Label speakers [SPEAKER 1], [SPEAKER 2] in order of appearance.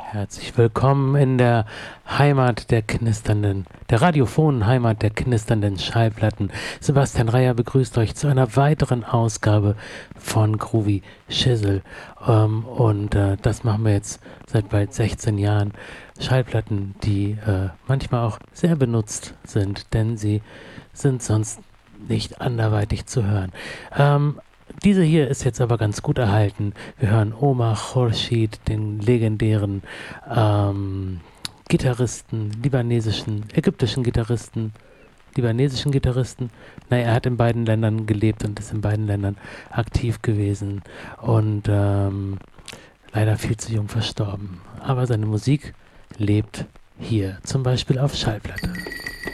[SPEAKER 1] Herzlich willkommen in der Heimat der knisternden, der radiophonen Heimat der knisternden Schallplatten. Sebastian Reier begrüßt euch zu einer weiteren Ausgabe von Groovy Shizzle. Das machen wir jetzt seit bald 16 Jahren. Schallplatten, die manchmal auch sehr benutzt sind, denn sie sind sonst nicht anderweitig zu hören. Diese hier ist jetzt aber ganz gut erhalten. Wir hören Omar Khorshid, den legendären Gitarristen, ägyptischen Gitarristen. Naja, er hat in beiden Ländern gelebt und ist in beiden Ländern aktiv gewesen. Und leider viel zu jung verstorben. Aber seine Musik lebt hier, zum Beispiel auf Schallplatte.